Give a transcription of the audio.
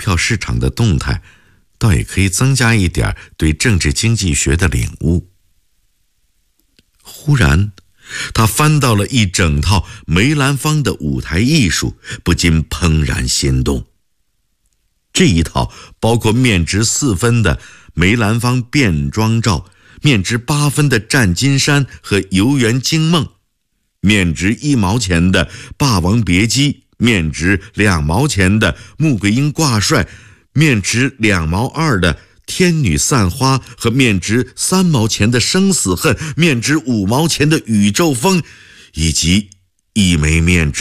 票市场的动态，倒也可以增加一点对政治经济学的领悟。忽然，他翻到了一整套梅兰芳的舞台艺术，不禁怦然心动。这一套包括面值4分的梅兰芳变装照，面值8分的战金山和游园惊梦，面值1毛钱的霸王别姬，面值2毛钱的穆桂英挂帅，面值2毛2的天女散花和面值3毛钱的生死恨，面值5毛钱的宇宙风，以及一枚面值